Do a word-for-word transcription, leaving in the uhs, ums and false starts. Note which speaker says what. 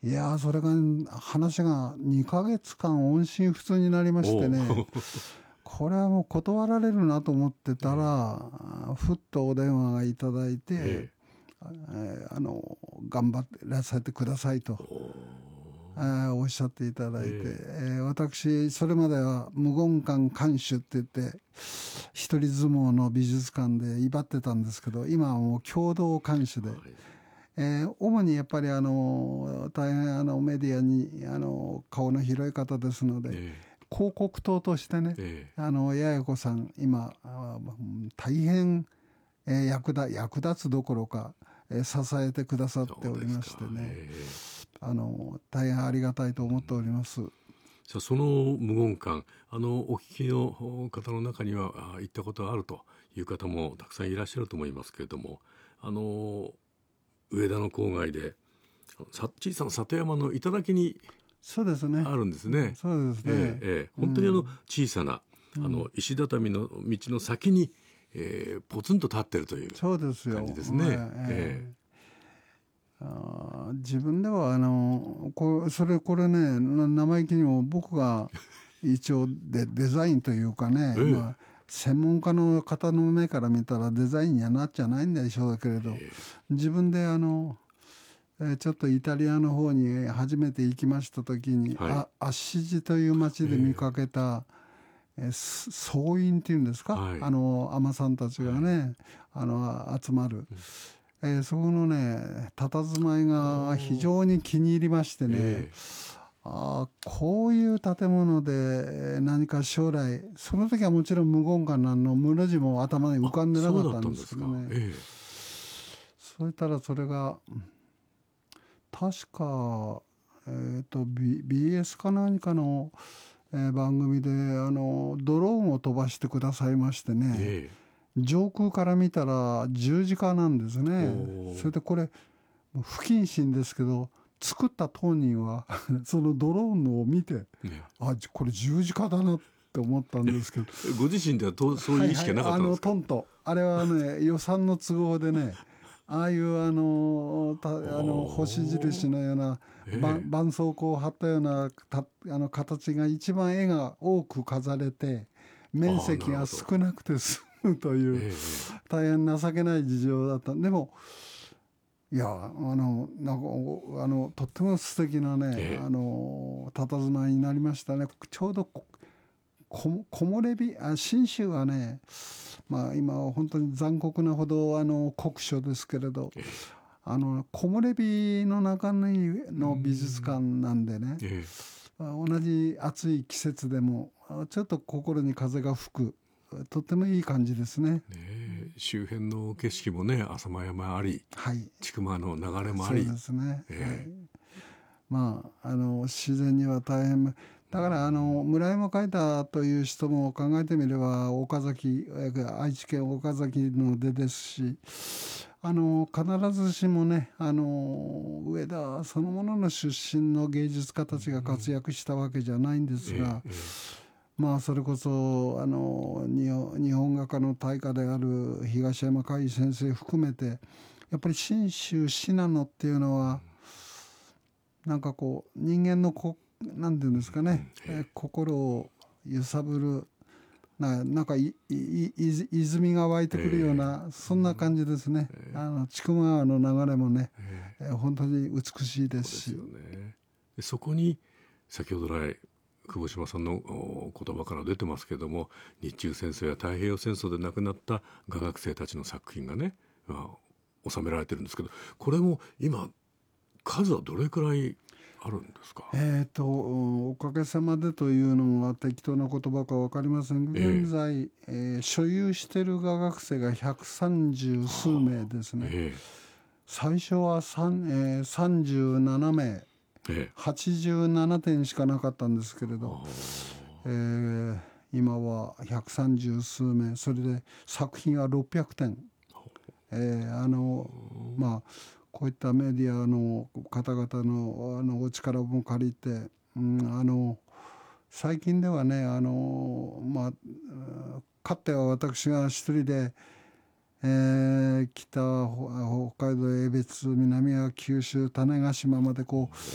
Speaker 1: いやー、それが話がにかげつかん音信不通になりましてね、これはもう断られるなと思ってたら、えー、ふっとお電話がいただいて、えー、あの頑張ってらっしゃってくださいと、えー、おっしゃっていただいて、えー、私それまでは無言館館主って言って一人相撲の美術館で威張ってたんですけど、今はもう共同館主で、はい、えー、主にやっぱりあの大変あのメディアにあの顔の広い方ですので、えー、広告塔としてね、えー、あの八重子さん今大変、えー、役立役立つどころか、えー、支えてくださっておりましてね、えー、あの大変ありがたいと思っております。うん、
Speaker 2: じゃあその無言館、あのお聞きの方の中には行ったことがあるという方もたくさんいらっしゃると思いますけれども、あの上田の郊外で小さな里山の頂に
Speaker 1: そうですね、
Speaker 2: あるんですね。
Speaker 1: そうですね、
Speaker 2: ええええ、本当にあの小さな、うん、あの石畳の道の先に、えー、ポツンと立ってるという感じですね。ええ
Speaker 1: あ自分ではあのこそれこれね生意気にも僕が一応デデザインというかね、ええ、まあ、専門家の方の目から見たらデザインにはなっちゃないんでしょうけれど、ええ、自分であのちょっとイタリアの方に初めて行きました時に、はい、あアッシジという町で見かけた、ええ、僧院っていうんですか、はい、あの海女さんたちがね、はい、あの集まる、うん、えー、そこのね佇まいが非常に気に入りましてね、えー、あこういう建物で何か将来、その時はもちろん無言館の無字も頭に浮かんでなかったんですけどね、そう、えー、そういったらそれが確か、えー、と ビーエス か何かの、えー、番組であのドローンを飛ばしてくださいましてね、えー、上空から見たら十字架なんですね。それでこれ不謹慎ですけど作った当人はそのドローンを見て、ね、あこれ十字架だなって思ったんですけど
Speaker 2: ご自身ではそういう意識はなかったんですか？
Speaker 1: はいはい、あのトンとあれはね予算の都合でねああいうあのたあの星印のような絆創膏を貼ったようなたあの形が一番絵が多く飾れて面積が少なくて済むという大変情けない事情だった。でもいやあのなんかあのとっても素敵なね、ええ、あの佇まいになりましたね。ちょうど木漏れ日あ信州はね、まあ、今は本当に残酷なほどあの酷暑ですけれど、ええ、あの木漏れ日の中の美術館なんでね、ええ、同じ暑い季節でもちょっと心に風が吹くとってもいい感じですね。
Speaker 2: ね周辺の景色もね浅間山あり、
Speaker 1: はい、
Speaker 2: 千曲の流れもあり、
Speaker 1: そうですね、
Speaker 2: えーはい、
Speaker 1: まああの自然には大変だからあの村山海太という人も考えてみれば岡崎愛知県岡崎の出ですしあの必ずしもねあの上田そのものの出身の芸術家たちが活躍したわけじゃないんですが、えーえーまあそれこそあの日本、日本画家の大家である東山魁先生含めてやっぱり信州信濃っていうのはなんかこう人間のこなんていうんですかね、え心を揺さぶるななんかいいい泉が湧いてくるような、えー、そんな感じですね。えー、あの千曲川の流れもね、えーえー、本当に美しいですし、
Speaker 2: そうですよね。でそこに先ほど来久保島さんの言葉から出てますけれども日中戦争や太平洋戦争で亡くなった画学生たちの作品がね、まあ、収められてるんですけどこれも今数はどれくらいあるんですか？
Speaker 1: えーとおかげさまでというのは適当な言葉か分かりませんが、えー、現在、えー、所有している画学生がひゃくさんじゅうすうめいですね。えー、最初はさん、えー、さんじゅうななめいええ、はちじゅうななてんしかなかったんですけれど、えー、今はひゃくさんじゅうすうめいそれで作品はろっぴゃくてん、えー、あのまあこういったメディアの方々の、あのお力も借りて、うん、あの最近ではねあの、まあ、かつては私が一人でえー、北北海道江別南は九州種子島までこう